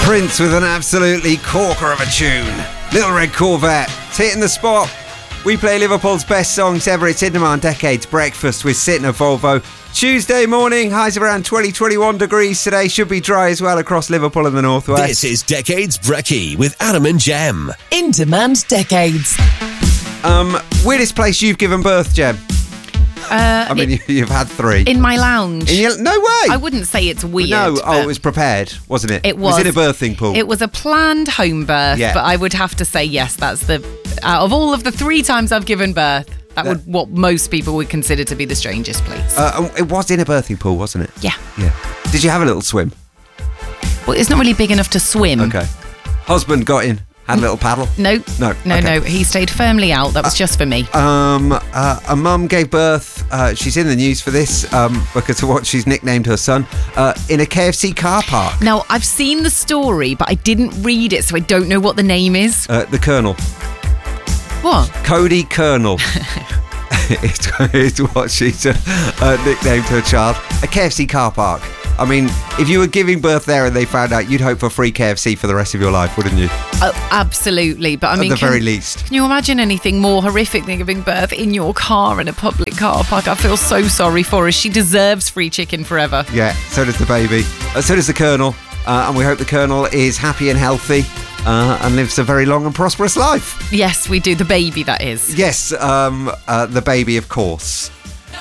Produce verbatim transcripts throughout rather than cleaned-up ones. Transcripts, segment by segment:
Prince with an absolutely corker of a tune. Little Red Corvette, it's hitting the spot. We play Liverpool's best songs ever. It's In Demand Decades Breakfast with Sitner Volvo. Tuesday morning, highs of around twenty, twenty-one degrees today. Should be dry as well across Liverpool and the northwest. This is Decades Brekkie with Adam and Jem. In Demand Decades. Um, weirdest place you've given birth, Jem? Uh, I mean, it, you, you've had three. in my lounge. In your, no way! I wouldn't say it's weird. No, oh, but it was prepared, wasn't it? It was. It was in a birthing pool. It was a planned home birth, Yeah. but I would have to say yes, that's the... Out of all of the three times I've given birth, that would what most people would consider to be the strangest place. Uh, it was in a birthing pool, wasn't it? yeah. Yeah. Did you have a little swim? Well, it's not really big enough to swim. Okay. Husband got in, had a little paddle? No. No, No, okay. no. He stayed firmly out. That was just for me. Um, uh, a mum gave birth, uh, she's in the news for this, um, because of what she's nicknamed her son, uh, in a K F C car park. Now, I've seen the story, but I didn't read it, so I don't know what the name is. Uh, the Colonel. What? Cody Colonel. it's, it's what she's uh, uh, nicknamed her child. A K F C car park. I mean, if you were giving birth there and they found out, you'd hope for free K F C for the rest of your life, wouldn't you? Oh, absolutely. But I At mean, the can, very least. Can you imagine anything more horrific than giving birth in your car in a public car park? I feel so sorry for her. She deserves free chicken forever. Yeah, so does the baby. Uh, so does the Colonel. Uh, and we hope the Colonel is happy and healthy uh, and lives a very long and prosperous life. Yes, we do. The baby, that is. Yes, um, uh, the baby, of course.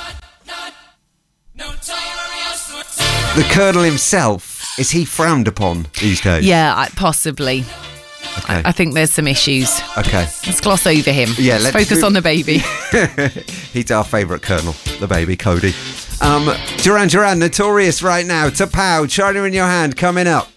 The Colonel himself, is he frowned upon these days? Yeah, I- possibly. Okay. I think there's some issues. Okay. Let's gloss over him. Yeah, let's, let's focus move- on the baby. He's our favourite Colonel, the baby, Cody. Um, Duran Duran, Notorious right now. To Pow, China in your hand, coming up.